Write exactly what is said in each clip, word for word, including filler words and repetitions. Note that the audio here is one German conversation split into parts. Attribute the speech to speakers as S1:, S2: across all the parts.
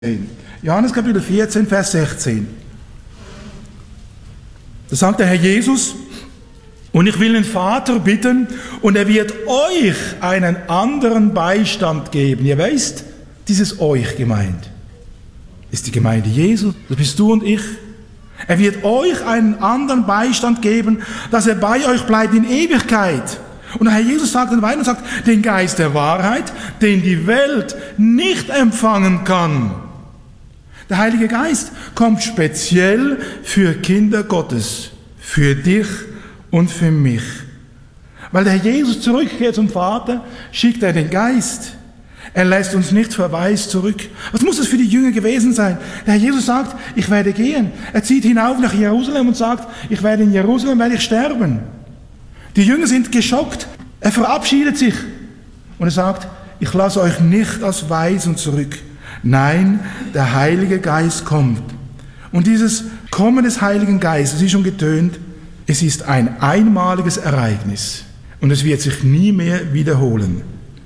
S1: Johannes Kapitel vierzehn, Vers sechzehn. Da sagt der Herr Jesus, und ich will den Vater bitten, und er wird euch einen anderen Beistand geben. Ihr wisst, dieses euch gemeint ist die Gemeinde Jesu, das bist du und ich. Er wird euch einen anderen Beistand geben, dass er bei euch bleibt in Ewigkeit. Und der Herr Jesus sagt dann weiter und sagt, den Geist der Wahrheit, den die Welt nicht empfangen kann. Der Heilige Geist kommt speziell für Kinder Gottes, für dich und für mich. Weil der Herr Jesus zurückkehrt zum Vater, schickt er den Geist. Er lässt uns nicht verwaist zurück. Was muss es für die Jünger gewesen sein? Der Herr Jesus sagt, ich werde gehen. Er zieht hinauf nach Jerusalem und sagt, ich werde in Jerusalem werde ich sterben. Die Jünger sind geschockt. Er verabschiedet sich und er sagt, ich lasse euch nicht als Waisen zurück. Nein, der Heilige Geist kommt. Und dieses Kommen des Heiligen Geistes, wie schon getönt, es ist ein einmaliges Ereignis und es wird sich nie mehr wiederholen.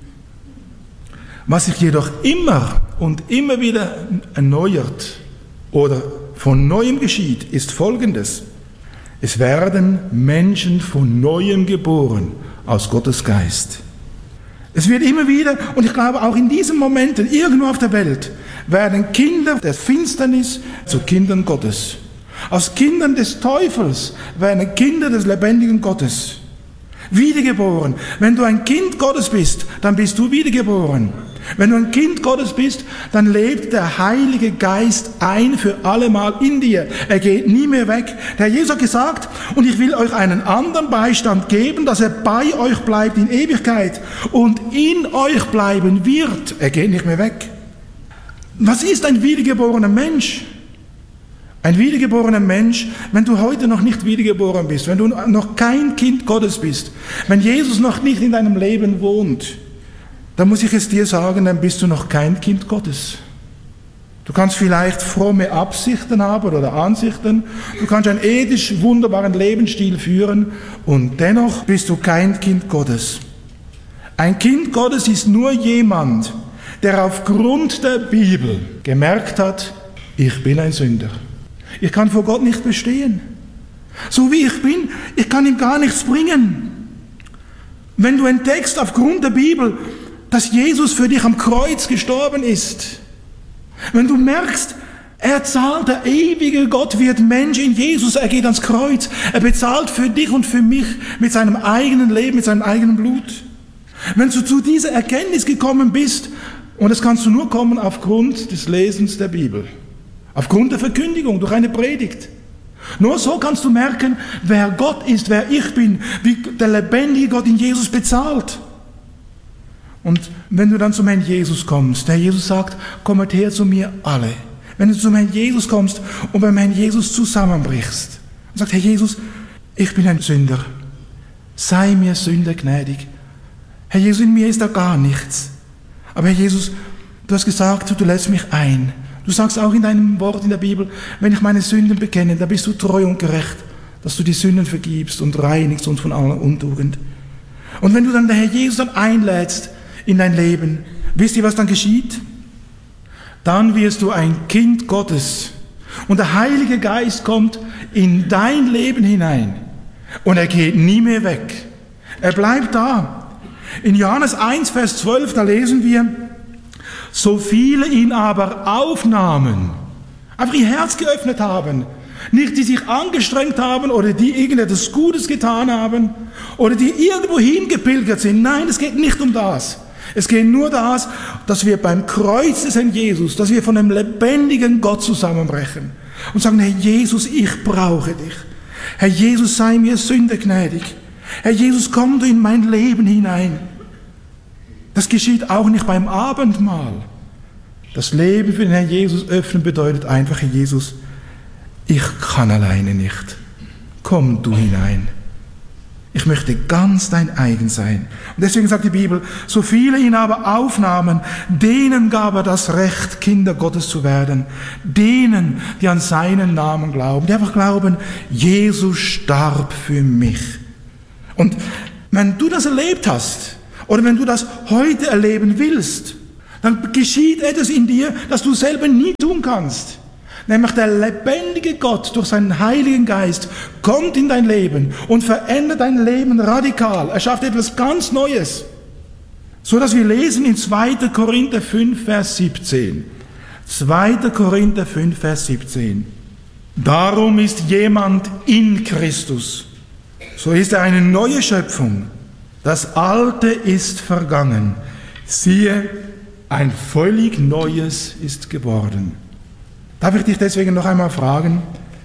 S1: Was sich jedoch immer und immer wieder erneuert oder von Neuem geschieht, ist Folgendes. Es werden Menschen von Neuem geboren aus Gottes Geist. Es wird immer wieder, und ich glaube auch in diesen Momenten, irgendwo auf der Welt, werden Kinder der Finsternis zu Kindern Gottes. Aus Kindern des Teufels werden Kinder des lebendigen Gottes. Wiedergeboren. Wenn du ein Kind Gottes bist, dann bist du wiedergeboren. Wenn du ein Kind Gottes bist, dann lebt der Heilige Geist ein für allemal in dir. Er geht nie mehr weg. Der Jesus hat gesagt, und ich will euch einen anderen Beistand geben, dass er bei euch bleibt in Ewigkeit und in euch bleiben wird. Er geht nicht mehr weg. Was ist ein wiedergeborener Mensch? Ein wiedergeborener Mensch, wenn du heute noch nicht wiedergeboren bist, wenn du noch kein Kind Gottes bist, wenn Jesus noch nicht in deinem Leben wohnt, dann muss ich es dir sagen, dann bist du noch kein Kind Gottes. Du kannst vielleicht fromme Absichten haben oder Ansichten, du kannst einen ethisch wunderbaren Lebensstil führen und dennoch bist du kein Kind Gottes. Ein Kind Gottes ist nur jemand, der aufgrund der Bibel gemerkt hat, ich bin ein Sünder. Ich kann vor Gott nicht bestehen. So wie ich bin, ich kann ihm gar nichts bringen. Wenn du entdeckst aufgrund der Bibel, dass Jesus für dich am Kreuz gestorben ist, wenn du merkst, er zahlt, der ewige Gott wird Mensch in Jesus, er geht ans Kreuz, er bezahlt für dich und für mich mit seinem eigenen Leben, mit seinem eigenen Blut. Wenn du zu dieser Erkenntnis gekommen bist, und das kannst du nur kommen aufgrund des Lesens der Bibel, aufgrund der Verkündigung, durch eine Predigt. Nur so kannst du merken, wer Gott ist, wer ich bin, wie der lebendige Gott in Jesus bezahlt. Und wenn du dann zum Herrn Jesus kommst, der Jesus sagt, kommt her zu mir alle. Wenn du zum Herrn Jesus kommst und beim Herrn Jesus zusammenbrichst und sagst, Herr Jesus, ich bin ein Sünder, sei mir Sünder gnädig. Herr Jesus, in mir ist da gar nichts. Aber Herr Jesus, du hast gesagt, du lässt mich ein. Du sagst auch in deinem Wort in der Bibel, wenn ich meine Sünden bekenne, da bist du treu und gerecht, dass du die Sünden vergibst und reinigst uns von aller Untugend. Und wenn du dann den Herr Jesus dann einlädst in dein Leben, wisst ihr, was dann geschieht? Dann wirst du ein Kind Gottes und der Heilige Geist kommt in dein Leben hinein und er geht nie mehr weg. Er bleibt da. In Johannes eins, Vers zwölf, da lesen wir, so viele ihn aber aufnahmen, einfach ihr Herz geöffnet haben, nicht die sich angestrengt haben oder die irgendetwas Gutes getan haben oder die irgendwo hingepilgert sind. Nein, es geht nicht um das. Es geht nur das, dass wir beim Kreuz des Herrn Jesus, dass wir von dem lebendigen Gott zusammenbrechen und sagen, Herr Jesus, ich brauche dich. Herr Jesus, sei mir Sünder gnädig. Herr Jesus, komm du in mein Leben hinein. Das geschieht auch nicht beim Abendmahl. Das Leben für den Herrn Jesus öffnen bedeutet einfach, Herr Jesus, ich kann alleine nicht. Komm du hinein. Ich möchte ganz dein eigen sein. Und deswegen sagt die Bibel, so viele ihn aber aufnahmen, denen gab er das Recht, Kinder Gottes zu werden. Denen, die an seinen Namen glauben, die einfach glauben, Jesus starb für mich. Und wenn du das erlebt hast, oder wenn du das heute erleben willst, Dann geschieht etwas in dir, das du selber nie tun kannst. Nämlich der lebendige Gott durch seinen Heiligen Geist kommt in dein Leben und verändert dein Leben radikal. Er schafft etwas ganz Neues. So dass wir lesen in zweiter Korinther fünf, Vers siebzehn. zweiter Korinther fünf, Vers siebzehn. Darum ist jemand in Christus. So ist er eine neue Schöpfung. Das Alte ist vergangen. Siehe, ein völlig Neues ist geworden. Darf ich dich deswegen noch einmal fragen,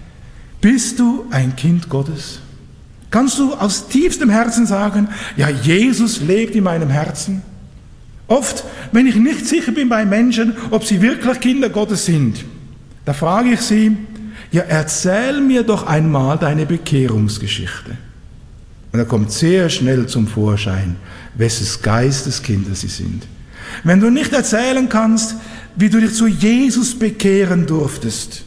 S1: bist du ein Kind Gottes? Kannst du aus tiefstem Herzen sagen, ja, Jesus lebt in meinem Herzen? Oft, wenn ich nicht sicher bin bei Menschen, ob sie wirklich Kinder Gottes sind, da frage ich sie, ja, erzähl mir doch einmal deine Bekehrungsgeschichte. Und da kommt sehr schnell zum Vorschein, wesses Geistes Kinder sie sind. Wenn du nicht erzählen kannst, wie du dich zu Jesus bekehren durftest,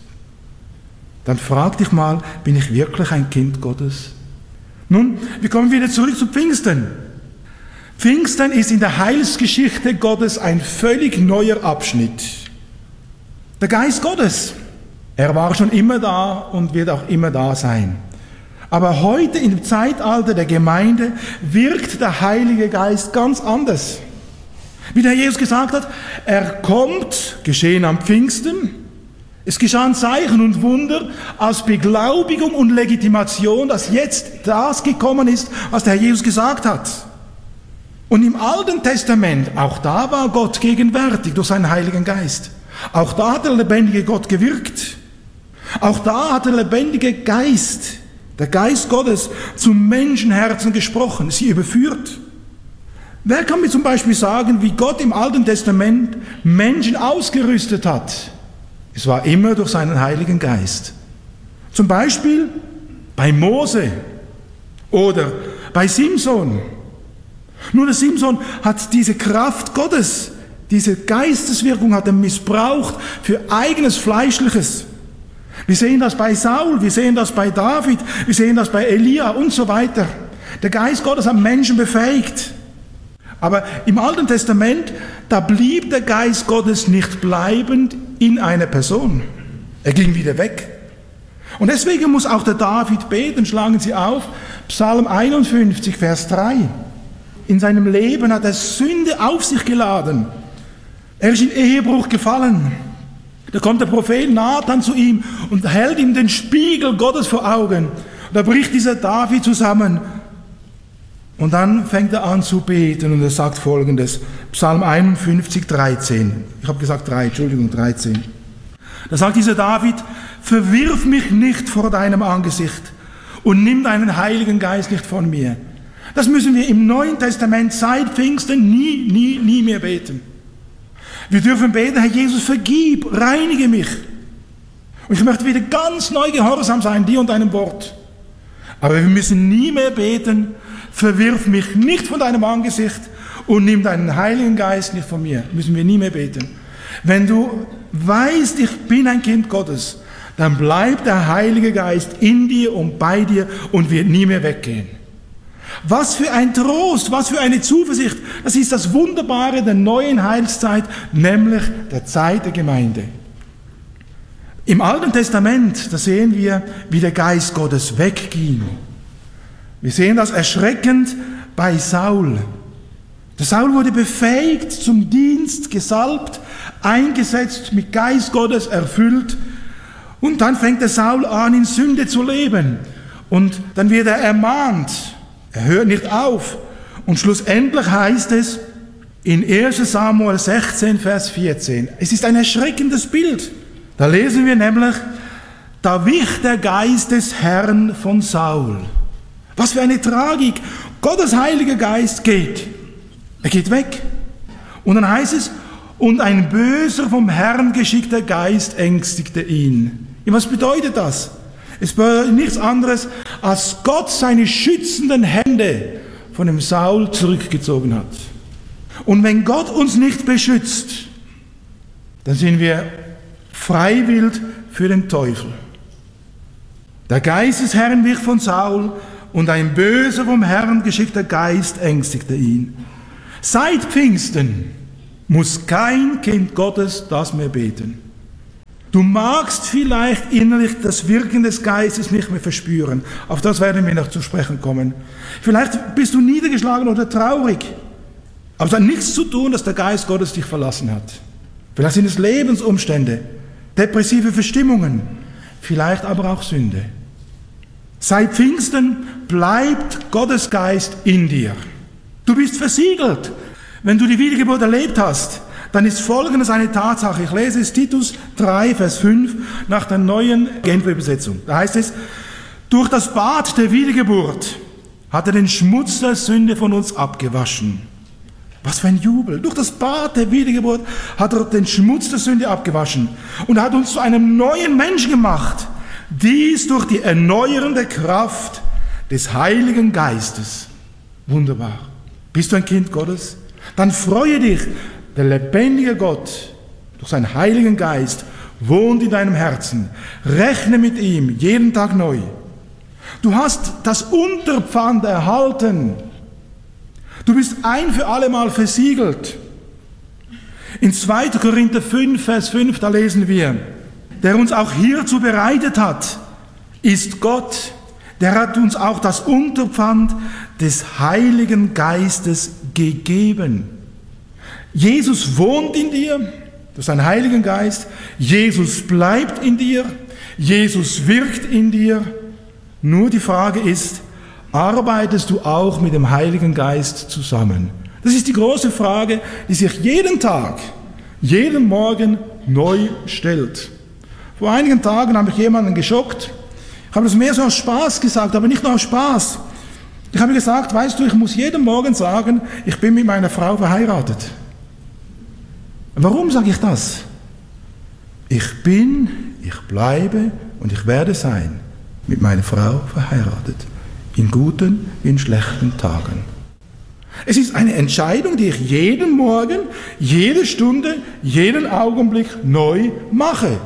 S1: dann frag dich mal, bin ich wirklich ein Kind Gottes? Nun, wir kommen wieder zurück zu Pfingsten. Pfingsten ist in der Heilsgeschichte Gottes ein völlig neuer Abschnitt. Der Geist Gottes, er war schon immer da und wird auch immer da sein. Aber heute im Zeitalter der Gemeinde wirkt der Heilige Geist ganz anders. Wie der Jesus gesagt hat, er kommt, geschehen am Pfingsten. Es geschahen Zeichen und Wunder als Beglaubigung und Legitimation, dass jetzt das gekommen ist, was der Herr Jesus gesagt hat. Und im Alten Testament, auch da war Gott gegenwärtig durch seinen Heiligen Geist. Auch da hat der lebendige Gott gewirkt. Auch da hat der lebendige Geist, der Geist Gottes, zum Menschenherzen gesprochen, sie überführt. Wer kann mir zum Beispiel sagen, wie Gott im Alten Testament Menschen ausgerüstet hat? Es war immer durch seinen Heiligen Geist. Zum Beispiel bei Mose oder bei Simson. Nur der Simson hat diese Kraft Gottes, diese Geisteswirkung hat er missbraucht für eigenes Fleischliches. Wir sehen das bei Saul, wir sehen das bei David, wir sehen das bei Elia und so weiter. Der Geist Gottes hat Menschen befähigt. Aber im Alten Testament, da blieb der Geist Gottes nicht bleibend in einer Person. Er ging wieder weg. Und deswegen muss auch der David beten, schlagen Sie auf, Psalm einundfünfzig, Vers drei. In seinem Leben hat er Sünde auf sich geladen. Er ist in Ehebruch gefallen. Da kommt der Prophet Nathan zu ihm und hält ihm den Spiegel Gottes vor Augen. Und da bricht dieser David zusammen. Und dann fängt er an zu beten und er sagt Folgendes, Psalm einundfünfzig, dreizehn. Ich habe gesagt drei, Entschuldigung, dreizehn. Da sagt dieser David, verwirf mich nicht vor deinem Angesicht und nimm deinen Heiligen Geist nicht von mir. Das müssen wir im Neuen Testament seit Pfingsten nie, nie, nie mehr beten. Wir dürfen beten, Herr Jesus, vergib, reinige mich. Und ich möchte wieder ganz neu gehorsam sein, dir und deinem Wort. Aber wir müssen nie mehr beten, verwirf mich nicht von deinem Angesicht und nimm deinen Heiligen Geist nicht von mir. Müssen wir nie mehr beten. Wenn du weißt, ich bin ein Kind Gottes, dann bleibt der Heilige Geist in dir und bei dir und wird nie mehr weggehen. Was für ein Trost, was für eine Zuversicht. Das ist das Wunderbare der neuen Heilszeit, nämlich der Zeit der Gemeinde. Im Alten Testament, da sehen wir, wie der Geist Gottes wegging. Wir sehen das erschreckend bei Saul. Der Saul wurde befähigt zum Dienst, gesalbt, eingesetzt, mit Geist Gottes erfüllt. Und dann fängt der Saul an, in Sünde zu leben. Und dann wird er ermahnt. Er hört nicht auf. Und schlussendlich heißt es in erster Samuel sechzehn, Vers vierzehn. Es ist ein erschreckendes Bild. Da lesen wir nämlich, da wich der Geist des Herrn von Saul. Was für eine Tragik. Gottes Heiliger Geist geht. Er geht weg. Und dann heißt es, und ein böser vom Herrn geschickter Geist ängstigte ihn. Ja, was bedeutet das? Es bedeutet nichts anderes, als Gott seine schützenden Hände von dem Saul zurückgezogen hat. Und wenn Gott uns nicht beschützt, dann sind wir freiwillig für den Teufel. Der Geist des Herrn wich von Saul und ein böser vom Herrn geschickter Geist ängstigte ihn. Seit Pfingsten muss kein Kind Gottes das mehr beten. Du magst vielleicht innerlich das Wirken des Geistes nicht mehr verspüren. Auf das werden wir noch zu sprechen kommen. Vielleicht bist du niedergeschlagen oder traurig. Aber es hat nichts zu tun, dass der Geist Gottes dich verlassen hat. Vielleicht sind es Lebensumstände, depressive Verstimmungen, vielleicht aber auch Sünde. Seit Pfingsten bleibt Gottes Geist in dir. Du bist versiegelt. Wenn du die Wiedergeburt erlebt hast, dann ist Folgendes eine Tatsache. Ich lese es Titus drei, Vers fünf nach der neuen Genfer Übersetzung. Da heißt es, durch das Bad der Wiedergeburt hat er den Schmutz der Sünde von uns abgewaschen. Was für ein Jubel. Durch das Bad der Wiedergeburt hat er den Schmutz der Sünde abgewaschen und hat uns zu einem neuen Menschen gemacht. Dies durch die erneuernde Kraft des Heiligen Geistes. Wunderbar. Bist du ein Kind Gottes? Dann freue dich. Der lebendige Gott, durch seinen Heiligen Geist, wohnt in deinem Herzen. Rechne mit ihm jeden Tag neu. Du hast das Unterpfand erhalten. Du bist ein für alle Mal versiegelt. In zweiter Korinther fünf, Vers fünf, da lesen wir, der uns auch hierzu bereitet hat, ist Gott, der hat uns auch das Unterpfand des Heiligen Geistes gegeben. Jesus wohnt in dir, durch seinen Heiligen Geist. Jesus bleibt in dir. Jesus wirkt in dir. Nur die Frage ist, arbeitest du auch mit dem Heiligen Geist zusammen? Das ist die große Frage, die sich jeden Tag, jeden Morgen neu stellt. Vor einigen Tagen habe ich jemanden geschockt. Ich habe das mehr so aus Spaß gesagt, aber nicht nur aus Spaß. Ich habe gesagt, weißt du, ich muss jeden Morgen sagen, ich bin mit meiner Frau verheiratet. Warum sage ich das? Ich bin, ich bleibe und ich werde sein mit meiner Frau verheiratet. In guten wie in schlechten Tagen. Es ist eine Entscheidung, die ich jeden Morgen, jede Stunde, jeden Augenblick neu mache.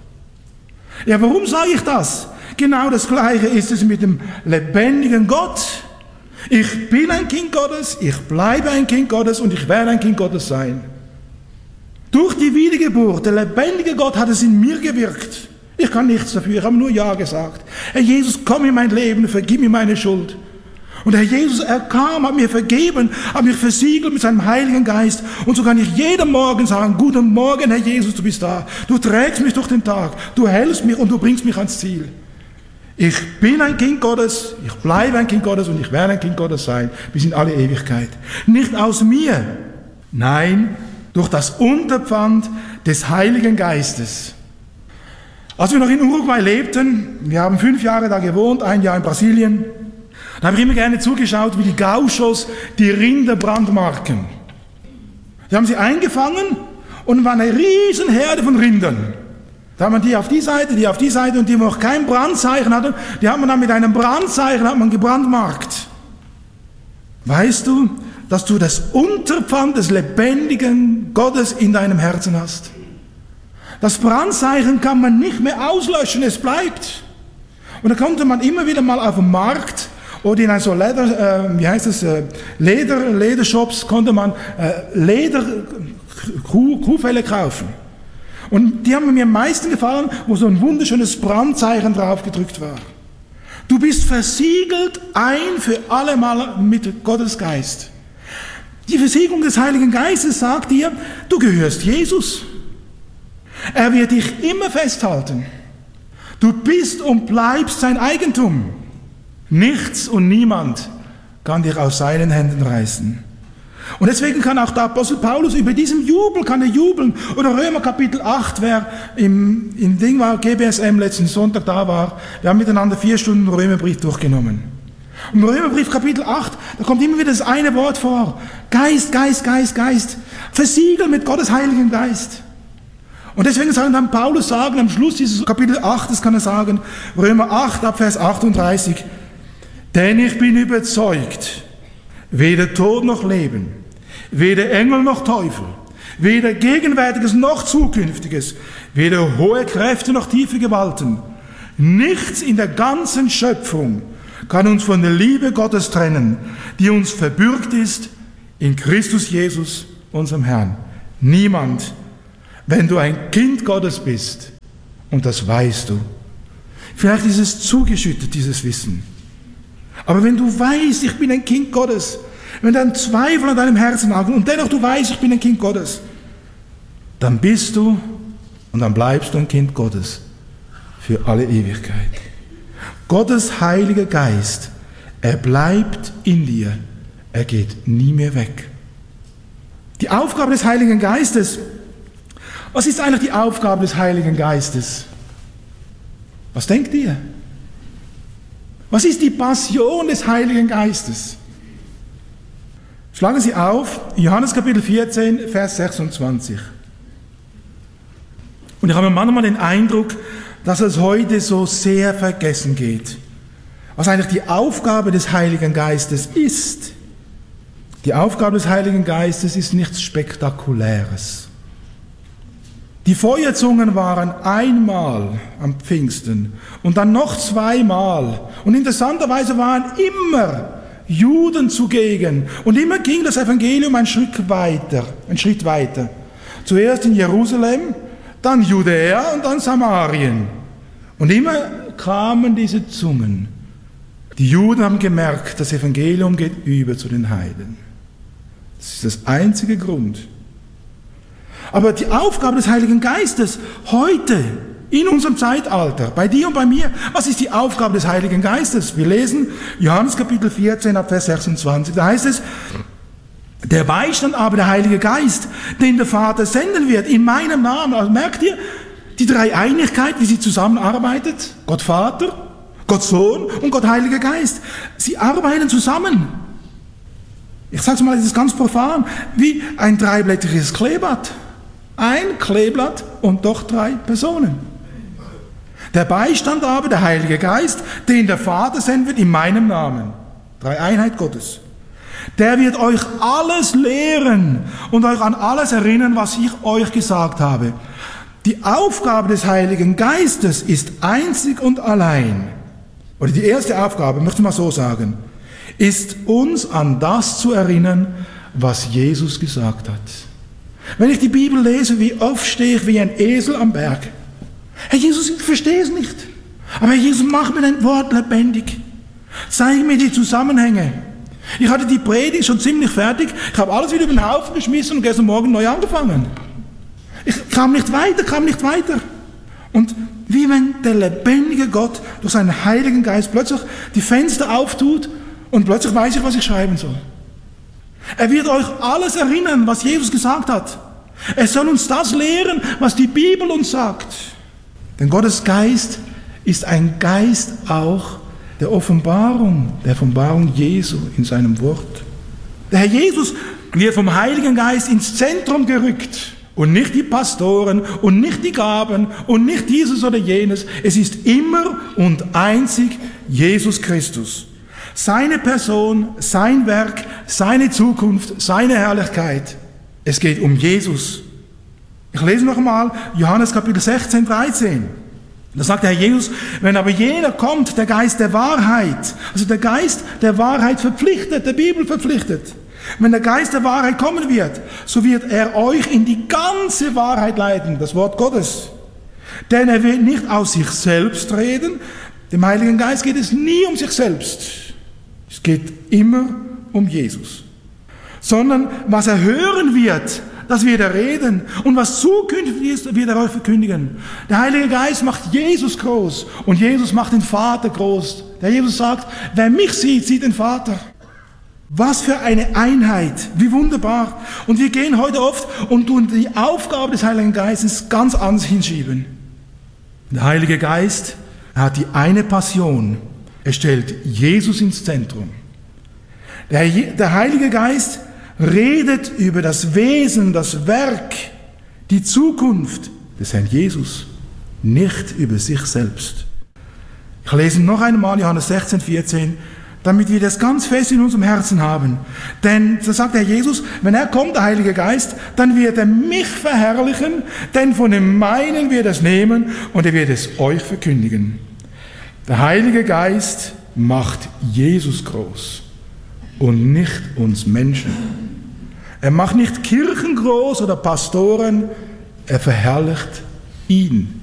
S1: Ja, warum sage ich das? Genau das Gleiche ist es mit dem lebendigen Gott. Ich bin ein Kind Gottes, ich bleibe ein Kind Gottes und ich werde ein Kind Gottes sein. Durch die Wiedergeburt, der lebendige Gott hat es in mir gewirkt. Ich kann nichts dafür, ich habe nur Ja gesagt. Herr Jesus, komm in mein Leben, vergib mir meine Schuld. Und Herr Jesus, er kam, hat mir vergeben, hat mich versiegelt mit seinem Heiligen Geist. Und so kann ich jeden Morgen sagen, guten Morgen, Herr Jesus, du bist da. Du trägst mich durch den Tag, du hältst mich und du bringst mich ans Ziel. Ich bin ein Kind Gottes, ich bleibe ein Kind Gottes und ich werde ein Kind Gottes sein, bis in alle Ewigkeit. Nicht aus mir, nein, durch das Unterpfand des Heiligen Geistes. Als wir noch in Uruguay lebten, wir haben fünf Jahre da gewohnt, ein Jahr in Brasilien, da habe ich immer gerne zugeschaut, wie die Gauchos die Rinder brandmarken. Die haben sie eingefangen und war eine riesen Herde von Rindern. Da haben wir die auf die Seite, die auf die Seite und die noch kein Brandzeichen hatten, die haben wir dann mit einem Brandzeichen hat man gebrandmarkt. Weißt du, dass du das Unterpfand des lebendigen Gottes in deinem Herzen hast? Das Brandzeichen kann man nicht mehr auslöschen, es bleibt. Und da konnte man immer wieder mal auf dem Markt oder in so Leder, äh, wie heißt es, äh, Leder, Ledershops konnte man äh, Leder, Kuh, Kuhfelle kaufen. Und die haben mir am meisten gefallen, wo so ein wunderschönes Brandzeichen drauf gedrückt war. Du bist versiegelt ein für alle Mal mit Gottes Geist. Die Versiegelung des Heiligen Geistes sagt dir, du gehörst Jesus. Er wird dich immer festhalten. Du bist und bleibst sein Eigentum. Nichts und niemand kann dich aus seinen Händen reißen. Und deswegen kann auch der Apostel Paulus über diesen Jubel, kann er jubeln. Oder Römer Kapitel acht, wer im, im Ding war, G B S M letzten Sonntag da war, wir haben miteinander vier Stunden Römerbrief durchgenommen. Und im Römerbrief Kapitel acht, da kommt immer wieder das eine Wort vor. Geist, Geist, Geist, Geist. Versiegelt mit Gottes Heiligen Geist. Und deswegen sagen dann Paulus sagen, am Schluss dieses Kapitel acht, das kann er sagen, Römer acht, ab Vers achtunddreißig, denn ich bin überzeugt, weder Tod noch Leben, weder Engel noch Teufel, weder Gegenwärtiges noch Zukünftiges, weder hohe Kräfte noch tiefe Gewalten, nichts in der ganzen Schöpfung kann uns von der Liebe Gottes trennen, die uns verbürgt ist in Christus Jesus, unserem Herrn. Niemand. Wenn du ein Kind Gottes bist, und das weißt du. Vielleicht ist es zugeschüttet, dieses Wissen. Aber wenn du weißt, ich bin ein Kind Gottes, wenn dann Zweifel an deinem Herzen nagt und dennoch du weißt, ich bin ein Kind Gottes, dann bist du und dann bleibst du ein Kind Gottes für alle Ewigkeit. Gottes Heiliger Geist, er bleibt in dir, er geht nie mehr weg. Die Aufgabe des Heiligen Geistes, was ist eigentlich die Aufgabe des Heiligen Geistes? Was denkt ihr? Was ist die Passion des Heiligen Geistes? Schlagen Sie auf, Johannes Kapitel vierzehn, Vers sechsundzwanzig. Und ich habe manchmal den Eindruck, dass es heute so sehr vergessen geht, was eigentlich die Aufgabe des Heiligen Geistes ist. Die Aufgabe des Heiligen Geistes ist nichts Spektakuläres. Die Feuerzungen waren einmal am Pfingsten und dann noch zweimal. Und interessanterweise waren immer Juden zugegen. Und immer ging das Evangelium einen Schritt weiter, einen Schritt weiter. Zuerst in Jerusalem, dann Judäa und dann Samarien. Und immer kamen diese Zungen. Die Juden haben gemerkt, das Evangelium geht über zu den Heiden. Das ist das einzige Grund. Aber die Aufgabe des Heiligen Geistes heute, in unserem Zeitalter, bei dir und bei mir, was ist die Aufgabe des Heiligen Geistes? Wir lesen Johannes Kapitel vierzehn, ab Vers sechsundzwanzig. Da heißt es, der Beistand aber, der Heilige Geist, den der Vater senden wird, in meinem Namen. Also merkt ihr, die Dreieinigkeit, wie sie zusammenarbeitet? Gott Vater, Gott Sohn und Gott Heiliger Geist. Sie arbeiten zusammen. Ich sage es mal, das ist ganz profan, wie ein dreiblättriges Kleeblatt. Ein Kleeblatt und doch drei Personen. Der Beistand aber, der Heilige Geist, den der Vater senden wird in meinem Namen. Dreieinheit Gottes. Der wird euch alles lehren und euch an alles erinnern, was ich euch gesagt habe. Die Aufgabe des Heiligen Geistes ist einzig und allein, oder die erste Aufgabe, möchte ich mal so sagen, ist uns an das zu erinnern, was Jesus gesagt hat. Wenn ich die Bibel lese, wie oft stehe ich wie ein Esel am Berg. Herr Jesus, ich verstehe es nicht. Aber Herr Jesus, mach mir dein Wort lebendig. Zeig mir die Zusammenhänge. Ich hatte die Predigt schon ziemlich fertig. Ich habe alles wieder über den Haufen geschmissen und gestern Morgen neu angefangen. Ich kam nicht weiter, kam nicht weiter. Und wie wenn der lebendige Gott durch seinen Heiligen Geist plötzlich die Fenster auftut und plötzlich weiß ich, was ich schreiben soll. Er wird euch alles erinnern, was Jesus gesagt hat. Er soll uns das lehren, was die Bibel uns sagt. Denn Gottes Geist ist ein Geist auch der Offenbarung, der Offenbarung Jesu in seinem Wort. Der Herr Jesus wird vom Heiligen Geist ins Zentrum gerückt. Und nicht die Pastoren und nicht die Gaben und nicht dieses oder jenes. Es ist immer und einzig Jesus Christus. Seine Person, sein Werk, seine Zukunft, seine Herrlichkeit. Es geht um Jesus. Ich lese noch einmal Johannes Kapitel sechzehn, dreizehn. Da sagt der Herr Jesus, wenn aber jener kommt, der Geist der Wahrheit, also der Geist der Wahrheit verpflichtet, der Bibel verpflichtet. Wenn der Geist der Wahrheit kommen wird, so wird er euch in die ganze Wahrheit leiten, das Wort Gottes. Denn er wird nicht aus sich selbst reden, dem Heiligen Geist geht es nie um sich selbst. Es geht immer um Jesus. Sondern was er hören wird, das wird er reden. Und was zukünftig ist, wird er euch verkündigen. Der Heilige Geist macht Jesus groß und Jesus macht den Vater groß. Der Jesus sagt, wer mich sieht, sieht den Vater. Was für eine Einheit, wie wunderbar. Und wir gehen heute oft und tun die Aufgabe des Heiligen Geistes ganz anders hinschieben. Der Heilige Geist hat die eine Passion. Er stellt Jesus ins Zentrum. Der, der Heilige Geist redet über das Wesen, das Werk, die Zukunft des Herrn Jesus, nicht über sich selbst. Ich lese noch einmal Johannes sechzehn, vierzehn, damit wir das ganz fest in unserem Herzen haben. Denn, so sagt der Herr Jesus, wenn er kommt, der Heilige Geist, dann wird er mich verherrlichen, denn von dem meinen wird er es nehmen und er wird es euch verkündigen. Der Heilige Geist macht Jesus groß und nicht uns Menschen. Er macht nicht Kirchen groß oder Pastoren, er verherrlicht ihn.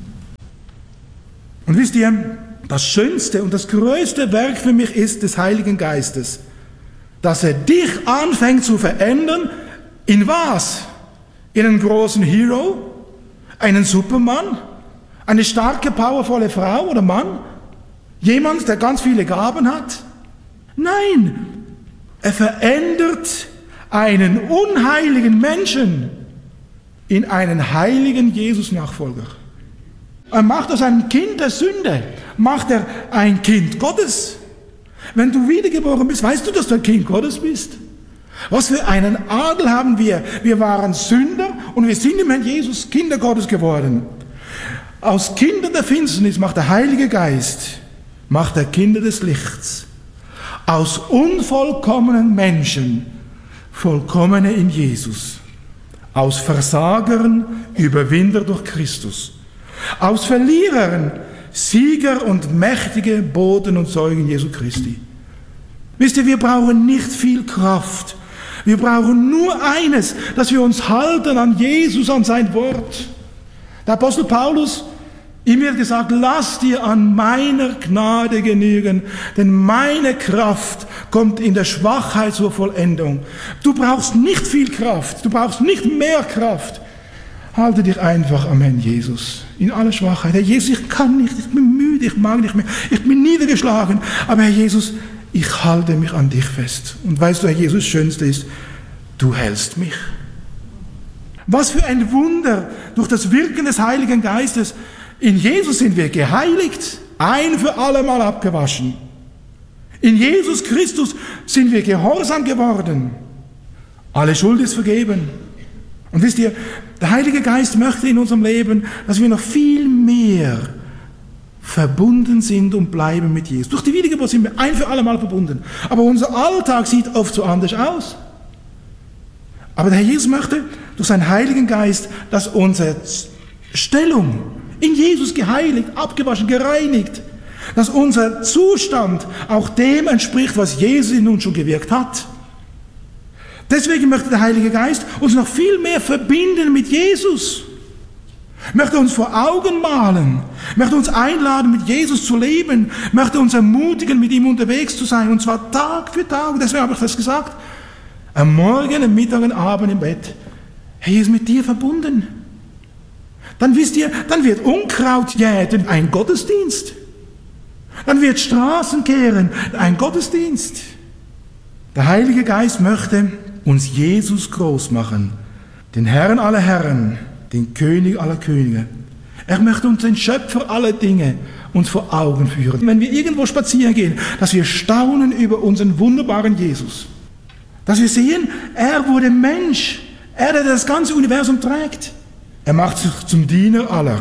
S1: Und wisst ihr, das schönste und das größte Werk für mich ist des Heiligen Geistes, dass er dich anfängt zu verändern. In was? In einen großen Hero? Einen Superman? Eine starke, powervolle Frau oder Mann? Jemand, der ganz viele Gaben hat? Nein, er verändert einen unheiligen Menschen in einen heiligen Jesus-Nachfolger. Er macht aus einem Kind der Sünde, macht er ein Kind Gottes. Wenn du wiedergeboren bist, weißt du, dass du ein Kind Gottes bist? Was für einen Adel haben wir? Wir waren Sünder und wir sind im Herrn Jesus Kinder Gottes geworden. Aus Kindern der Finsternis macht der Heilige Geist, macht er Kinder des Lichts. Aus unvollkommenen Menschen vollkommene in Jesus. Aus Versagern Überwinder durch Christus. Aus Verlierern Sieger und mächtige Boten und Zeugen Jesu Christi. Wisst ihr, wir brauchen nicht viel Kraft. Wir brauchen nur eines, dass wir uns halten an Jesus, an sein Wort. Der Apostel Paulus, ihm wird gesagt, lass dir an meiner Gnade genügen, denn meine Kraft kommt in der Schwachheit zur Vollendung. Du brauchst nicht viel Kraft, du brauchst nicht mehr Kraft. Halte dich einfach am Herrn Jesus, in aller Schwachheit. Herr Jesus, ich kann nicht, ich bin müde, ich mag nicht mehr, ich bin niedergeschlagen, aber Herr Jesus, ich halte mich an dich fest. Und weißt du, Herr Jesus, das Schönste ist, du hältst mich. Was für ein Wunder durch das Wirken des Heiligen Geistes. In Jesus sind wir geheiligt, ein für alle Mal abgewaschen. In Jesus Christus sind wir gehorsam geworden. Alle Schuld ist vergeben. Und wisst ihr, der Heilige Geist möchte in unserem Leben, dass wir noch viel mehr verbunden sind und bleiben mit Jesus. Durch die Wiedergeburt sind wir ein für alle Mal verbunden. Aber unser Alltag sieht oft so anders aus. Aber der Herr Jesus möchte durch seinen Heiligen Geist, dass unsere Stellung in Jesus geheiligt, abgewaschen, gereinigt, dass unser Zustand auch dem entspricht, was Jesus in uns schon gewirkt hat. Deswegen möchte der Heilige Geist uns noch viel mehr verbinden mit Jesus. Möchte uns vor Augen malen, möchte uns einladen, mit Jesus zu leben, möchte uns ermutigen, mit ihm unterwegs zu sein, und zwar Tag für Tag. Deswegen habe ich das gesagt. Am Morgen, am Mittag, am Abend im Bett. Er ist mit dir verbunden. Dann wisst ihr, dann wird Unkraut jäten ein Gottesdienst. Dann wird Straßenkehren ein Gottesdienst. Der Heilige Geist möchte uns Jesus groß machen, den Herrn aller Herren, den König aller Könige. Er möchte uns den Schöpfer aller Dinge uns vor Augen führen. Wenn wir irgendwo spazieren gehen, dass wir staunen über unseren wunderbaren Jesus. Dass wir sehen, er wurde Mensch, er, der das ganze Universum trägt. Er macht sich zum Diener aller.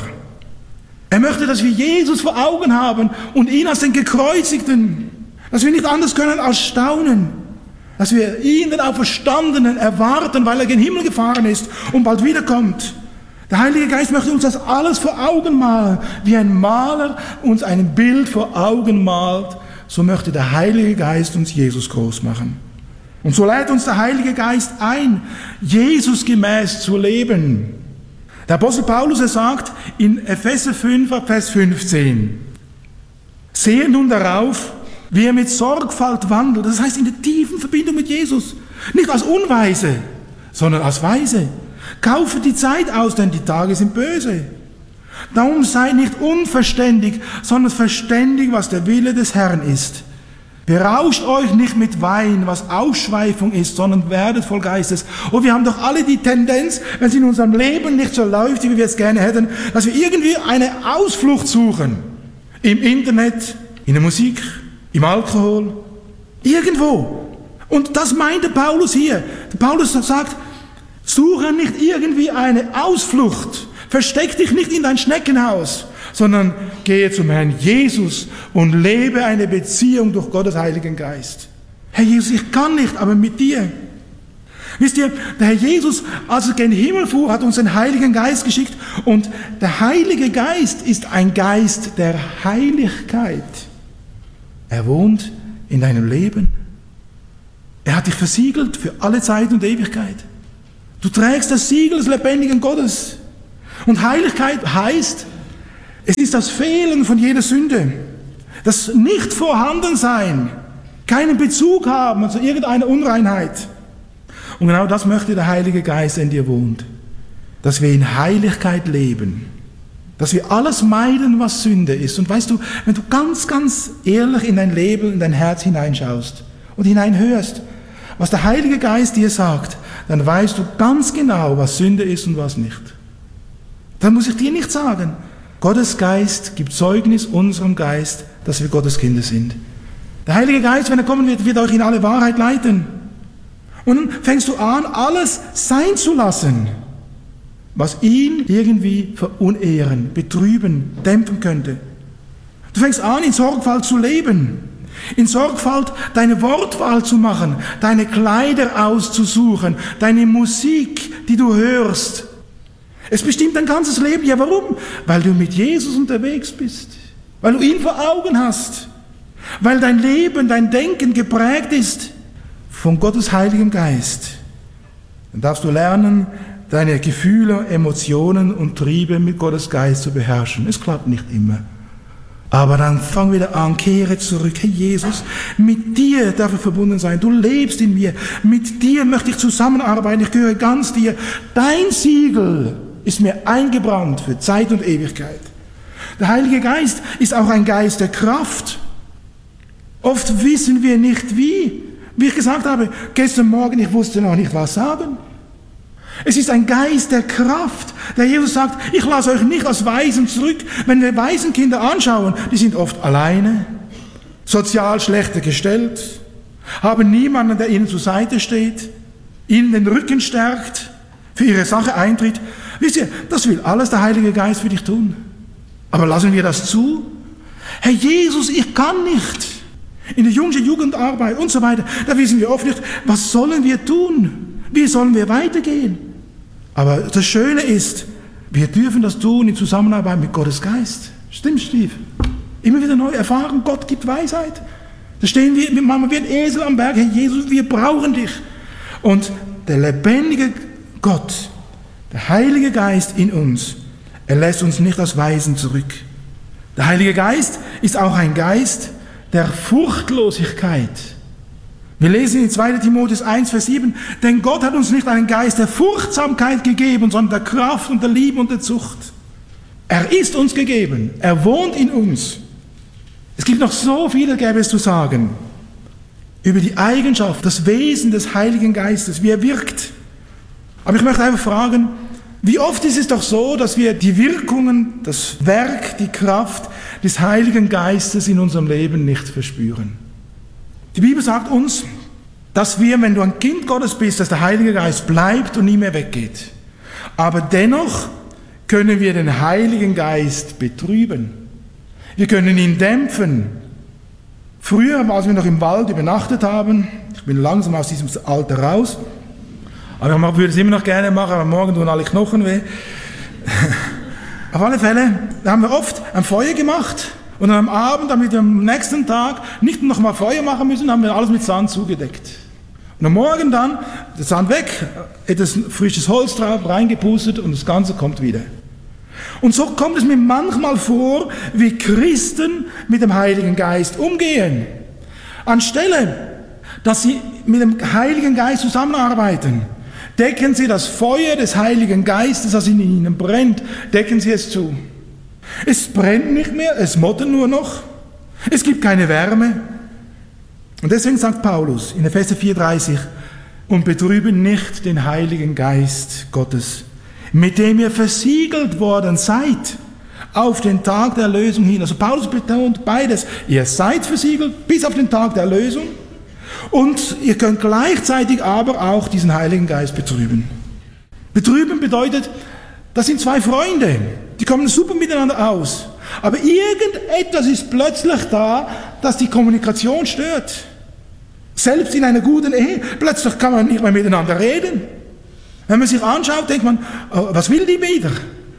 S1: Er möchte, dass wir Jesus vor Augen haben und ihn als den Gekreuzigten. Dass wir nicht anders können als staunen. Dass wir ihn, den Auferstandenen, erwarten, weil er gen Himmel gefahren ist und bald wiederkommt. Der Heilige Geist möchte uns das alles vor Augen malen. Wie ein Maler uns ein Bild vor Augen malt, so möchte der Heilige Geist uns Jesus groß machen. Und so lädt uns der Heilige Geist ein, Jesus gemäß zu leben. Der Apostel Paulus, er sagt in Epheser fünf, Vers fünfzehn, sehe nun darauf, wie er mit Sorgfalt wandelt, das heißt in der tiefen Verbindung mit Jesus, nicht als Unweise, sondern als Weise. Kaufe die Zeit aus, denn die Tage sind böse. Darum seid nicht unverständig, sondern verständig, was der Wille des Herrn ist. Berauscht euch nicht mit Wein, was Ausschweifung ist, sondern werdet voll Geistes. Und wir haben doch alle die Tendenz, wenn es in unserem Leben nicht so läuft, wie wir es gerne hätten, dass wir irgendwie eine Ausflucht suchen. Im Internet, in der Musik, im Alkohol, irgendwo. Und das meinte Paulus hier. Paulus sagt, suche nicht irgendwie eine Ausflucht. Versteck dich nicht in dein Schneckenhaus, sondern gehe zum Herrn Jesus und lebe eine Beziehung durch Gottes Heiligen Geist. Herr Jesus, ich kann nicht, aber mit dir. Wisst ihr, der Herr Jesus, als er gen Himmel fuhr, hat uns den Heiligen Geist geschickt, und der Heilige Geist ist ein Geist der Heiligkeit. Er wohnt in deinem Leben. Er hat dich versiegelt für alle Zeit und Ewigkeit. Du trägst das Siegel des lebendigen Gottes. Und Heiligkeit heißt, es ist das Fehlen von jeder Sünde, das Nicht-Vorhandensein, keinen Bezug haben zu irgendeiner Unreinheit. Und genau das möchte der Heilige Geist, der in dir wohnt. Dass wir in Heiligkeit leben. Dass wir alles meiden, was Sünde ist. Und weißt du, wenn du ganz, ganz ehrlich in dein Leben, in dein Herz hineinschaust und hineinhörst, was der Heilige Geist dir sagt, dann weißt du ganz genau, was Sünde ist und was nicht. Dann muss ich dir nicht sagen. Gottes Geist gibt Zeugnis unserem Geist, dass wir Gottes Kinder sind. Der Heilige Geist, wenn er kommen wird, wird euch in alle Wahrheit leiten. Und dann fängst du an, alles sein zu lassen, was ihn irgendwie verunehren, betrüben, dämpfen könnte. Du fängst an, in Sorgfalt zu leben, in Sorgfalt deine Wortwahl zu machen, deine Kleider auszusuchen, deine Musik, die du hörst. Es bestimmt dein ganzes Leben. Ja, warum? Weil du mit Jesus unterwegs bist, weil du ihn vor Augen hast, weil dein Leben, dein Denken geprägt ist von Gottes Heiligem Geist. Dann darfst du lernen, deine Gefühle, Emotionen und Triebe mit Gottes Geist zu beherrschen. Es klappt nicht immer. Aber dann fang wieder an, kehre zurück. Hey Jesus, mit dir darf ich verbunden sein. Du lebst in mir. Mit dir möchte ich zusammenarbeiten. Ich gehöre ganz dir. Dein Siegel ist mir eingebrannt für Zeit und Ewigkeit. Der Heilige Geist ist auch ein Geist der Kraft. Oft wissen wir nicht wie. Wie ich gesagt habe, gestern Morgen, ich wusste noch nicht, was sagen. Es ist ein Geist der Kraft, der Jesus sagt, ich lasse euch nicht als Waisen zurück. Wenn wir Waisenkinder anschauen, die sind oft alleine, sozial schlechter gestellt, haben niemanden, der ihnen zur Seite steht, ihnen den Rücken stärkt, für ihre Sache eintritt. Wisst ihr, das will alles der Heilige Geist für dich tun. Aber lassen wir das zu? Herr Jesus, ich kann nicht. In der jungen Jugendarbeit und so weiter, da wissen wir oft nicht, was sollen wir tun? Wie sollen wir weitergehen? Aber das Schöne ist, wir dürfen das tun in Zusammenarbeit mit Gottes Geist. Stimmt, Steve? Immer wieder neu erfahren, Gott gibt Weisheit. Da stehen wir, manchmal wie ein Esel am Berg, Herr Jesus, wir brauchen dich. Und der lebendige Gott, der Heilige Geist in uns, er lässt uns nicht als Weisen zurück. Der Heilige Geist ist auch ein Geist der Furchtlosigkeit. Wir lesen in zweiter Timotheus eins, Vers sieben, denn Gott hat uns nicht einen Geist der Furchtsamkeit gegeben, sondern der Kraft und der Liebe und der Zucht. Er ist uns gegeben, er wohnt in uns. Es gibt noch so viel, gäbe es zu sagen, über die Eigenschaft, das Wesen des Heiligen Geistes, wie er wirkt. Aber ich möchte einfach fragen, wie oft ist es doch so, dass wir die Wirkungen, das Werk, die Kraft des Heiligen Geistes in unserem Leben nicht verspüren? Die Bibel sagt uns, dass wir, wenn du ein Kind Gottes bist, dass der Heilige Geist bleibt und nie mehr weggeht. Aber dennoch können wir den Heiligen Geist betrüben. Wir können ihn dämpfen. Früher, als wir noch im Wald übernachtet haben, ich bin langsam aus diesem Alter raus, aber ich würde es immer noch gerne machen, aber morgen tun alle Knochen weh. Auf alle Fälle, da haben wir oft ein Feuer gemacht und dann am Abend, damit wir am nächsten Tag nicht noch mal Feuer machen müssen, haben wir alles mit Sand zugedeckt. Und am Morgen dann, der Sand weg, etwas frisches Holz drauf, reingepustet und das Ganze kommt wieder. Und so kommt es mir manchmal vor, wie Christen mit dem Heiligen Geist umgehen. Anstelle, dass sie mit dem Heiligen Geist zusammenarbeiten, decken sie das Feuer des Heiligen Geistes, das in ihnen brennt, decken sie es zu. Es brennt nicht mehr, es mottert nur noch, es gibt keine Wärme. Und deswegen sagt Paulus in Epheser vier dreißig, und betrüben nicht den Heiligen Geist Gottes, mit dem ihr versiegelt worden seid, auf den Tag der Erlösung hin. Also Paulus betont beides, ihr seid versiegelt bis auf den Tag der Erlösung, und ihr könnt gleichzeitig aber auch diesen Heiligen Geist betrüben. Betrüben bedeutet, das sind zwei Freunde, die kommen super miteinander aus. Aber irgendetwas ist plötzlich da, das die Kommunikation stört. Selbst in einer guten Ehe, plötzlich kann man nicht mehr miteinander reden. Wenn man sich anschaut, denkt man, oh, was will die wieder?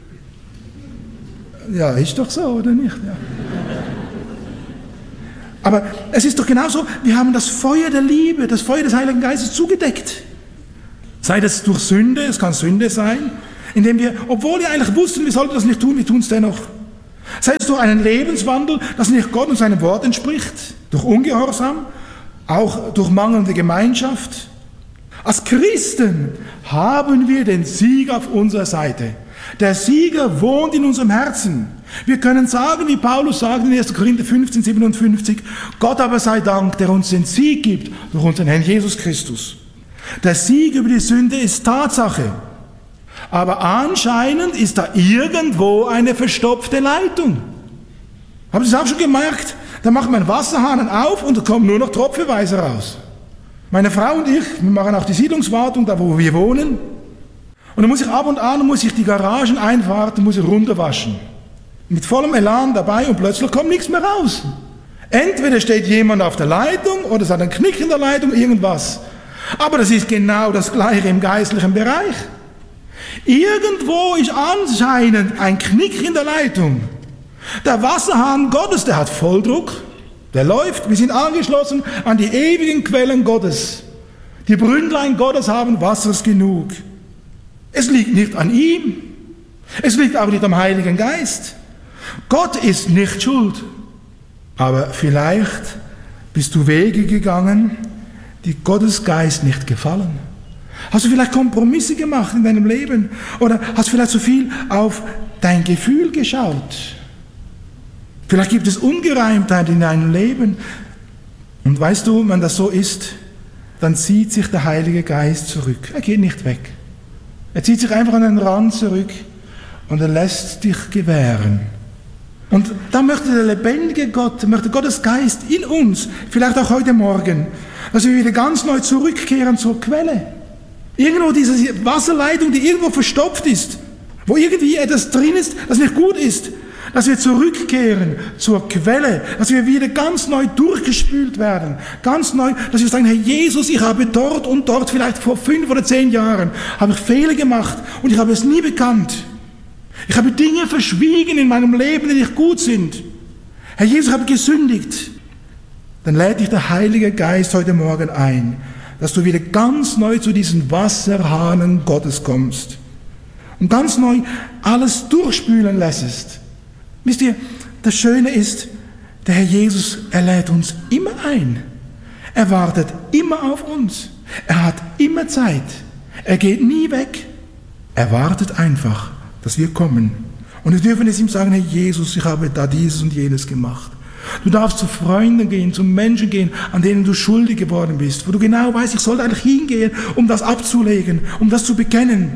S1: Ja, ist doch so, oder nicht? Ja. Aber es ist doch genauso, wir haben das Feuer der Liebe, das Feuer des Heiligen Geistes zugedeckt. Sei das durch Sünde, es kann Sünde sein, indem wir, obwohl wir eigentlich wussten, wir sollten das nicht tun, wir tun es dennoch. Sei es durch einen Lebenswandel, das nicht Gott und seinem Wort entspricht, durch Ungehorsam, auch durch mangelnde Gemeinschaft. Als Christen haben wir den Sieg auf unserer Seite. Der Sieger wohnt in unserem Herzen. Wir können sagen, wie Paulus sagt in erster Korinther fünfzehn, siebenundfünfzig, Gott aber sei Dank, der uns den Sieg gibt durch unseren Herrn Jesus Christus. Der Sieg über die Sünde ist Tatsache. Aber anscheinend ist da irgendwo eine verstopfte Leitung. Haben Sie es auch schon gemerkt? Da macht man Wasserhahn auf und da kommen nur noch tropfenweise raus. Meine Frau und ich, wir machen auch die Siedlungswartung, da wo wir wohnen. Und dann muss ich ab und an muss ich die Garageneinfahrten muss ich runterwaschen. Mit vollem Elan dabei und plötzlich kommt nichts mehr raus. Entweder steht jemand auf der Leitung oder es hat einen Knick in der Leitung, irgendwas. Aber das ist genau das Gleiche im geistlichen Bereich. Irgendwo ist anscheinend ein Knick in der Leitung. Der Wasserhahn Gottes, der hat Volldruck, der läuft, wir sind angeschlossen an die ewigen Quellen Gottes. Die Brünnlein Gottes haben Wassers genug. Es liegt nicht an ihm, es liegt auch nicht am Heiligen Geist. Gott ist nicht schuld, aber vielleicht bist du Wege gegangen, die Gottes Geist nicht gefallen. Hast du vielleicht Kompromisse gemacht in deinem Leben? Oder hast du vielleicht so viel auf dein Gefühl geschaut? Vielleicht gibt es Ungereimtheit in deinem Leben. Und weißt du, wenn das so ist, dann zieht sich der Heilige Geist zurück. Er geht nicht weg. Er zieht sich einfach an den Rand zurück und er lässt dich gewähren. Und da möchte der lebendige Gott, möchte Gottes Geist in uns, vielleicht auch heute Morgen, dass wir wieder ganz neu zurückkehren zur Quelle. Irgendwo diese Wasserleitung, die irgendwo verstopft ist, wo irgendwie etwas drin ist, das nicht gut ist, dass wir zurückkehren zur Quelle, dass wir wieder ganz neu durchgespült werden, ganz neu, dass wir sagen, Herr Jesus, ich habe dort und dort, vielleicht vor fünf oder zehn Jahren, habe ich Fehler gemacht und ich habe es nie bekannt. Ich habe Dinge verschwiegen in meinem Leben, die nicht gut sind. Herr Jesus, ich habe gesündigt. Dann lädt dich der Heilige Geist heute Morgen ein, dass du wieder ganz neu zu diesen Wasserhahnen Gottes kommst und ganz neu alles durchspülen lässt. Wisst ihr, das Schöne ist, der Herr Jesus, er lädt uns immer ein. Er wartet immer auf uns. Er hat immer Zeit. Er geht nie weg. Er wartet einfach, dass wir kommen. Und wir dürfen es ihm sagen, Herr Jesus, ich habe da dieses und jenes gemacht. Du darfst zu Freunden gehen, zu Menschen gehen, an denen du schuldig geworden bist, wo du genau weißt, ich sollte eigentlich hingehen, um das abzulegen, um das zu bekennen.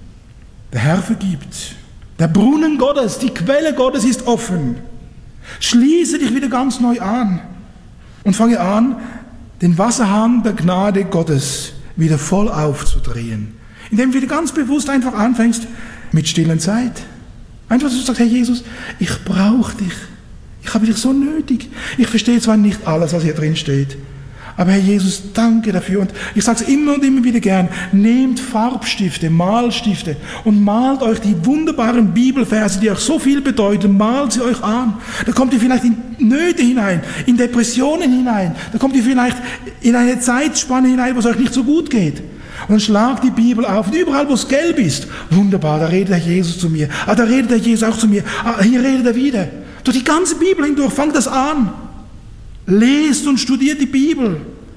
S1: Der Herr vergibt. Der Brunnen Gottes, die Quelle Gottes ist offen. Schließe dich wieder ganz neu an und fange an, den Wasserhahn der Gnade Gottes wieder voll aufzudrehen. Indem du wieder ganz bewusst einfach anfängst mit stillen Zeit. Einfach, dass du sagst, Herr Jesus, ich brauche dich. Ich habe dich so nötig. Ich verstehe zwar nicht alles, was hier drin steht, aber Herr Jesus, danke dafür. Und ich sage es immer und immer wieder gern, nehmt Farbstifte, Malstifte und malt euch die wunderbaren Bibelverse, die euch so viel bedeuten, malt sie euch an. Da kommt ihr vielleicht in Nöte hinein, in Depressionen hinein, da kommt ihr vielleicht in eine Zeitspanne hinein, wo es euch nicht so gut geht. Und dann schlagt die Bibel auf und überall, wo es gelb ist, wunderbar, da redet der Jesus zu mir. Ah, da redet der Jesus auch zu mir. Ah, hier redet er wieder. Durch die ganze Bibel hindurch, fangt das an. Lest und studiert die Bibel.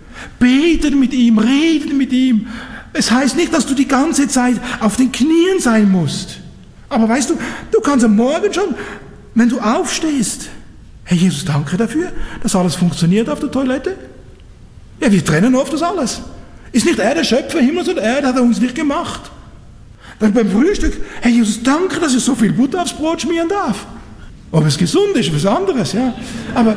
S1: Betet mit ihm, redet mit ihm. Es heißt nicht, dass du die ganze Zeit auf den Knien sein musst. Aber weißt du, du kannst am Morgen schon, wenn du aufstehst, Herr Jesus, danke dafür, dass alles funktioniert auf der Toilette. Ja, wir trennen oft das alles. Ist nicht er der Schöpfer Himmels und Erde, hat er uns nicht gemacht. Dann beim Frühstück, Herr Jesus, danke, dass ich so viel Butter aufs Brot schmieren darf. Ob es gesund ist, was anderes, ja. Aber,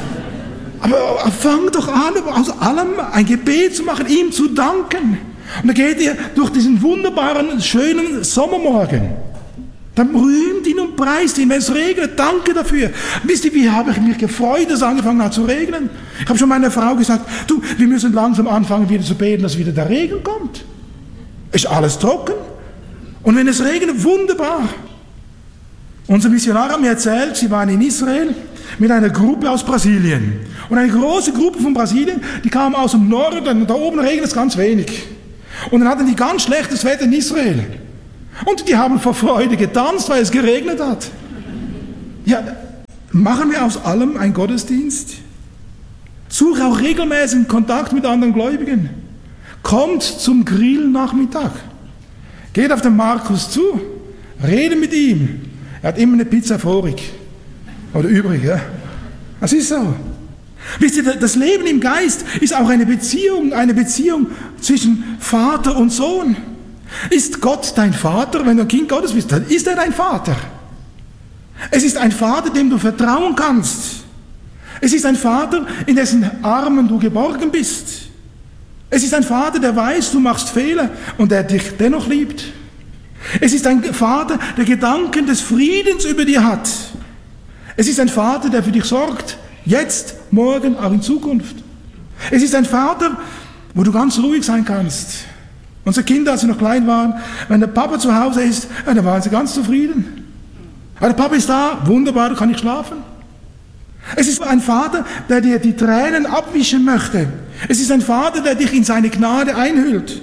S1: aber fang doch an, aus allem ein Gebet zu machen, ihm zu danken. Und dann geht ihr durch diesen wunderbaren, schönen Sommermorgen. Dann rühmt ihn und preist ihn, wenn es regnet, danke dafür. Wisst ihr, wie habe ich mich gefreut, dass es angefangen hat zu regnen? Ich habe schon meiner Frau gesagt, du, wir müssen langsam anfangen, wieder zu beten, dass wieder der Regen kommt. Ist alles trocken. Und wenn es regnet, wunderbar. Unser Missionar hat mir erzählt, sie waren in Israel mit einer Gruppe aus Brasilien. Und eine große Gruppe von Brasilien, die kam aus dem Norden, da oben regnet es ganz wenig. Und dann hatten die ganz schlechtes Wetter in Israel. Und die haben vor Freude getanzt, weil es geregnet hat. Ja, machen wir aus allem einen Gottesdienst? Suche auch regelmäßig Kontakt mit anderen Gläubigen. Kommt zum Grillnachmittag. Geht auf den Markus zu. Rede mit ihm. Er hat immer eine Pizza vorig. Oder übrig, ja. Das ist so. Wisst ihr, das Leben im Geist ist auch eine Beziehung, eine Beziehung zwischen Vater und Sohn. Ist Gott dein Vater? Wenn du ein Kind Gottes bist, dann ist er dein Vater. Es ist ein Vater, dem du vertrauen kannst. Es ist ein Vater, in dessen Armen du geborgen bist. Es ist ein Vater, der weiß, du machst Fehler und der dich dennoch liebt. Es ist ein Vater, der Gedanken des Friedens über dir hat. Es ist ein Vater, der für dich sorgt, jetzt, morgen, auch in Zukunft. Es ist ein Vater, wo du ganz ruhig sein kannst. Unsere Kinder, als sie noch klein waren, wenn der Papa zu Hause ist, ja, dann waren sie ganz zufrieden. Aber der Papa ist da, wunderbar, da kann ich schlafen. Es ist ein Vater, der dir die Tränen abwischen möchte. Es ist ein Vater, der dich in seine Gnade einhüllt.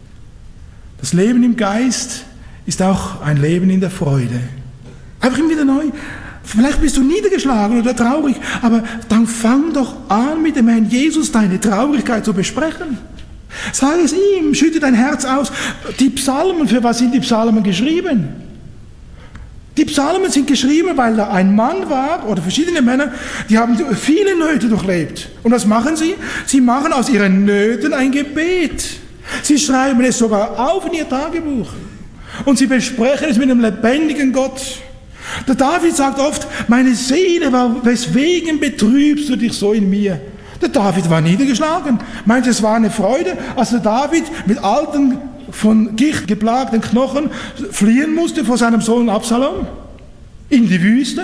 S1: Das Leben im Geist ist auch ein Leben in der Freude. Einfach immer wieder neu. Vielleicht bist du niedergeschlagen oder traurig, aber dann fang doch an, mit dem Herrn Jesus deine Traurigkeit zu besprechen. Sag es ihm, schütte dein Herz aus. Die Psalmen, für was sind die Psalmen geschrieben? Die Psalmen sind geschrieben, weil da ein Mann war, oder verschiedene Männer, die haben viele Nöte durchlebt. Und was machen sie? Sie machen aus ihren Nöten ein Gebet. Sie schreiben es sogar auf in ihr Tagebuch. Und sie besprechen es mit dem lebendigen Gott. Der David sagt oft, meine Seele, weswegen betrübst du dich so in mir? Der David war niedergeschlagen. Meint, es war eine Freude, als der David mit alten, von Gicht geplagten Knochen fliehen musste vor seinem Sohn Absalom in die Wüste.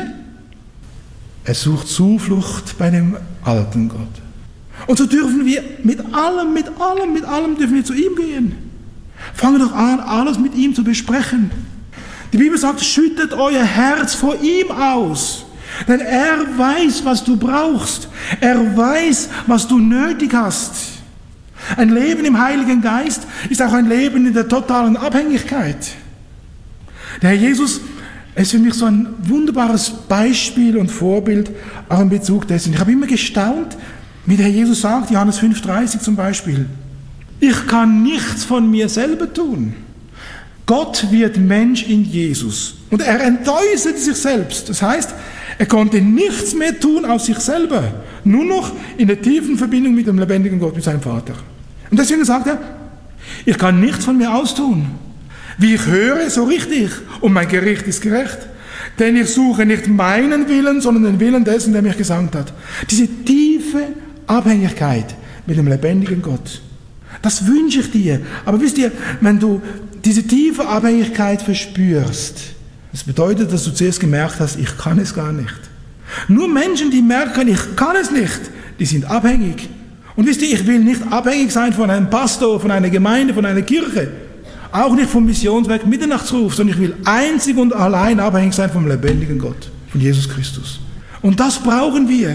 S1: Er sucht Zuflucht bei dem alten Gott. Und so dürfen wir mit allem, mit allem, mit allem dürfen wir zu ihm gehen. Fangen doch an, alles mit ihm zu besprechen. Die Bibel sagt, schüttet euer Herz vor ihm aus. Denn er weiß, was du brauchst. Er weiß, was du nötig hast. Ein Leben im Heiligen Geist ist auch ein Leben in der totalen Abhängigkeit. Der Herr Jesus ist für mich so ein wunderbares Beispiel und Vorbild, auch in Bezug dessen. Ich habe immer gestaunt, wie der Herr Jesus sagt, Johannes fünf dreißig zum Beispiel, ich kann nichts von mir selber tun. Gott wird Mensch in Jesus und er entäußert sich selbst. Das heißt, er konnte nichts mehr tun aus sich selber, nur noch in der tiefen Verbindung mit dem lebendigen Gott, mit seinem Vater. Und deswegen sagt er, ich kann nichts von mir austun. Wie ich höre, so richtig, und mein Gericht ist gerecht. Denn ich suche nicht meinen Willen, sondern den Willen dessen, der mich gesandt hat. Diese tiefe Abhängigkeit mit dem lebendigen Gott. Das wünsche ich dir. Aber wisst ihr, wenn du diese tiefe Abhängigkeit verspürst, das bedeutet, dass du zuerst gemerkt hast, ich kann es gar nicht. Nur Menschen, die merken, ich kann es nicht, die sind abhängig. Und wisst ihr, ich will nicht abhängig sein von einem Pastor, von einer Gemeinde, von einer Kirche. Auch nicht vom Missionswerk Mitternachtsruf, sondern ich will einzig und allein abhängig sein vom lebendigen Gott, von Jesus Christus. Und das brauchen wir.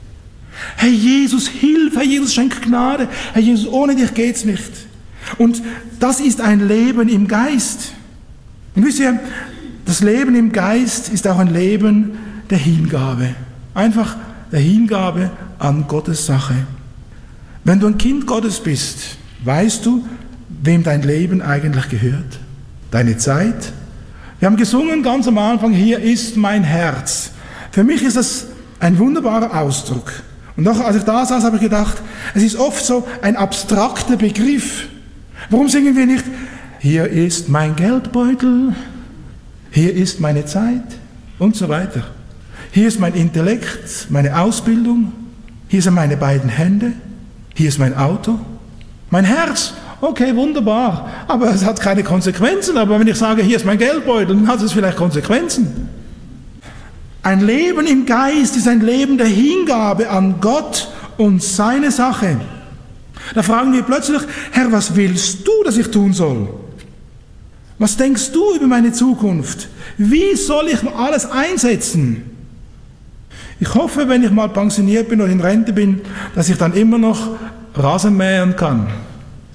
S1: Herr Jesus, hilf, Herr Jesus, schenk Gnade. Herr Jesus, ohne dich geht's nicht. Und das ist ein Leben im Geist. Und wisst ihr, das Leben im Geist ist auch ein Leben der Hingabe. Einfach der Hingabe an Gottes Sache. Wenn du ein Kind Gottes bist, weißt du, wem dein Leben eigentlich gehört? Deine Zeit? Wir haben gesungen ganz am Anfang, hier ist mein Herz. Für mich ist das ein wunderbarer Ausdruck. Und auch als ich da saß, habe ich gedacht, es ist oft so ein abstrakter Begriff. Warum singen wir nicht, hier ist mein Geldbeutel, hier ist meine Zeit und so weiter. Hier ist mein Intellekt, meine Ausbildung, hier sind meine beiden Hände, hier ist mein Auto, mein Herz. Okay, wunderbar, aber es hat keine Konsequenzen. Aber wenn ich sage, hier ist mein Geldbeutel, dann hat es vielleicht Konsequenzen. Ein Leben im Geist ist ein Leben der Hingabe an Gott und seine Sache. Da fragen wir plötzlich, Herr, was willst du, dass ich tun soll? Was denkst du über meine Zukunft? Wie soll ich alles einsetzen? Ich hoffe, wenn ich mal pensioniert bin oder in Rente bin, dass ich dann immer noch Rasen mähen kann.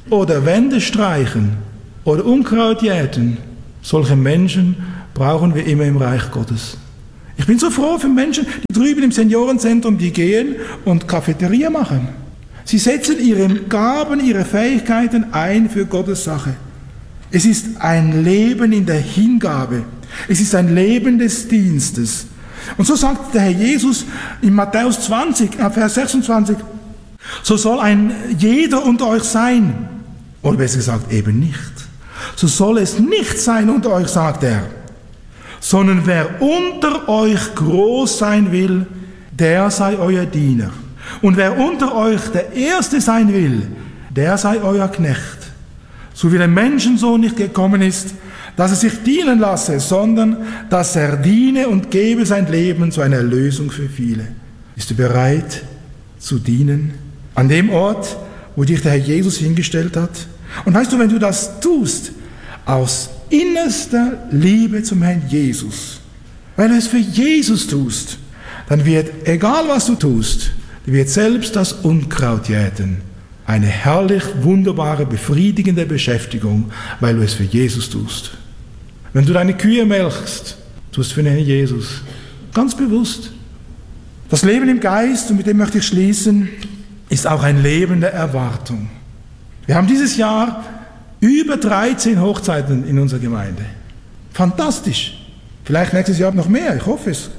S1: oder Wände streichen oder Unkraut jäten. Solche Menschen brauchen wir immer im Reich Gottes. Ich bin so froh für Menschen, die drüben im Seniorenzentrum, die gehen und Cafeteria machen. Sie setzen ihre Gaben, ihre Fähigkeiten ein für Gottes Sache. Es ist ein Leben in der Hingabe. Es ist ein Leben des Dienstes. Und so sagt der Herr Jesus in Matthäus zwanzig, Vers sechsundzwanzig, so soll ein jeder unter euch sein, oder besser gesagt eben nicht. So soll es nicht sein unter euch, sagt er, sondern wer unter euch groß sein will, der sei euer Diener. Und wer unter euch der Erste sein will, der sei euer Knecht. So wie der Menschensohn nicht gekommen ist, dass er sich dienen lasse, sondern dass er diene und gebe sein Leben zu einer Erlösung für viele. Bist du bereit zu dienen? An dem Ort, wo dich der Herr Jesus hingestellt hat? Und weißt du, wenn du das tust, aus innerster Liebe zum Herrn Jesus, weil du es für Jesus tust, dann wird, egal was du tust, wird selbst das Unkraut jäten eine herrlich, wunderbare, befriedigende Beschäftigung, weil du es für Jesus tust. Wenn du deine Kühe melkst, tust du für den Herrn Jesus. Ganz bewusst. Das Leben im Geist, und mit dem möchte ich schließen, ist auch ein Leben der Erwartung. Wir haben dieses Jahr über dreizehn Hochzeiten in unserer Gemeinde. Fantastisch. Vielleicht nächstes Jahr noch mehr, ich hoffe es.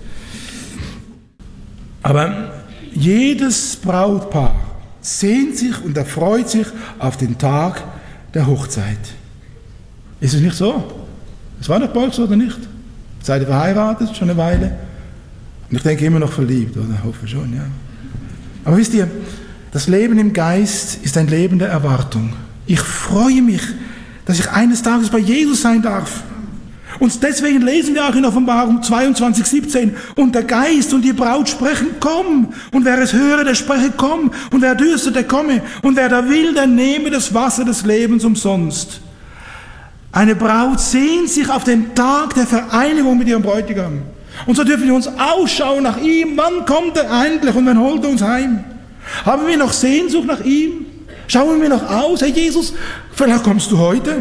S1: Aber jedes Brautpaar sehnt sich und erfreut sich auf den Tag der Hochzeit. Ist es nicht so? Es war doch bald so, oder nicht? Seid ihr verheiratet, schon eine Weile? Und ich denke immer noch verliebt, oder? Ich hoffe schon, ja. Aber wisst ihr, das Leben im Geist ist ein Leben der Erwartung. Ich freue mich, dass ich eines Tages bei Jesus sein darf. Und deswegen lesen wir auch in Offenbarung zweiundzwanzig, siebzehn, und der Geist und die Braut sprechen, komm. Und wer es höre, der spreche, komm. Und wer dürstet, der komme. Und wer da will, der nehme das Wasser des Lebens umsonst. Eine Braut sehnt sich auf den Tag der Vereinigung mit ihrem Bräutigam. Und so dürfen wir uns ausschauen nach ihm. Wann kommt er endlich und wann holt er uns heim? Haben wir noch Sehnsucht nach ihm? Schauen wir noch aus, Herr Jesus, vielleicht kommst du heute.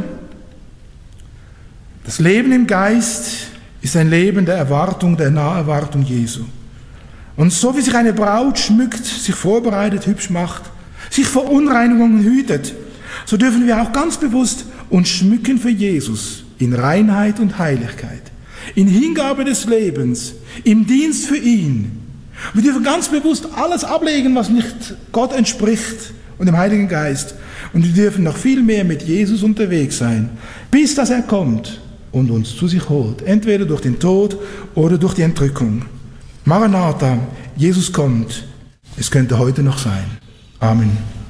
S1: Das Leben im Geist ist ein Leben der Erwartung, der Naherwartung Jesu. Und so wie sich eine Braut schmückt, sich vorbereitet, hübsch macht, sich vor Unreinigungen hütet, so dürfen wir auch ganz bewusst uns schmücken für Jesus in Reinheit und Heiligkeit, in Hingabe des Lebens, im Dienst für ihn. Wir dürfen ganz bewusst alles ablegen, was nicht Gott entspricht und dem Heiligen Geist. Und wir dürfen noch viel mehr mit Jesus unterwegs sein, bis dass er kommt und uns zu sich holt, entweder durch den Tod oder durch die Entrückung. Maranatha, Jesus kommt. Es könnte heute noch sein. Amen.